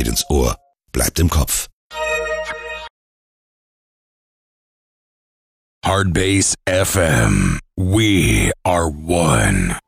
geht ins Ohr, bleibt im Kopf. Hardbase FM. We are one.